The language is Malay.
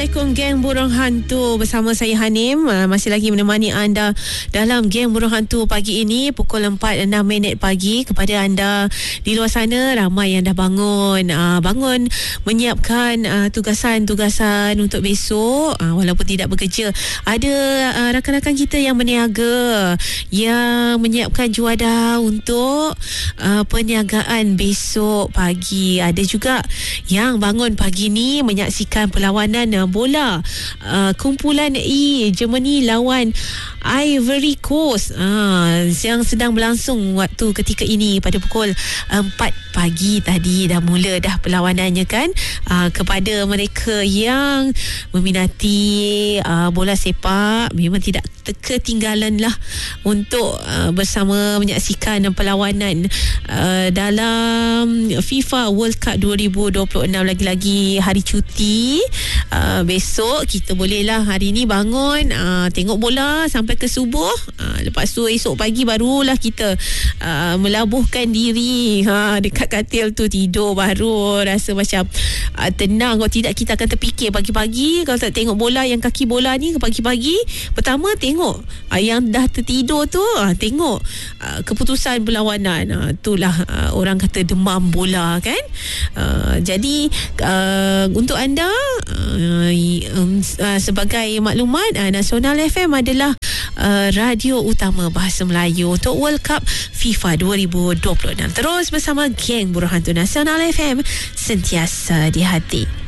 Assalamualaikum geng burung hantu, bersama saya Hanim. Masih lagi menemani anda dalam geng burung hantu pagi ini pukul 4.06 pagi. Kepada anda di luar sana, ramai yang dah bangun menyiapkan tugasan-tugasan untuk besok, walaupun tidak bekerja. Ada rakan-rakan kita yang berniaga, yang menyiapkan juadah untuk perniagaan besok pagi. Ada juga yang bangun pagi ni menyaksikan perlawanan bola kumpulan E Germany lawan Ivory Coast yang sedang berlangsung waktu ketika ini. Pada pukul 4 pagi tadi dah mula dah perlawanannya kan. Kepada mereka yang meminati bola sepak, memang tidak ketinggalan lah untuk bersama menyaksikan perlawanan dalam FIFA World Cup 2026. Lagi-lagi hari cuti, besok kita bolehlah hari ni bangun tengok bola sampai ke subuh, lepas tu esok pagi barulah kita melabuhkan diri dekat katil tu, tidur baru rasa macam tenang. Kalau tidak kita akan terfikir pagi-pagi kalau tak tengok bola, yang kaki bola ni pagi-pagi pertama tengok yang dah tertidur tu tengok keputusan perlawanan, itulah orang kata demam bola kan. Jadi untuk anda sebagai maklumat, Nasional FM adalah radio utama bahasa Melayu untuk World Cup FIFA 2026. Terus bersama geng burung hantu Nasional FM, sentiasa di hati.